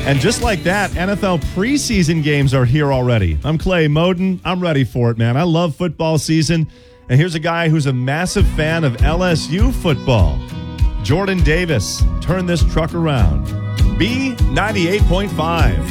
And just like that, NFL preseason games are here already. I'm Clay Moden. I'm ready for it, man. I love football season. And here's a guy who's a massive fan of LSU football. Jordan Davis. Turn this truck around. B98.5.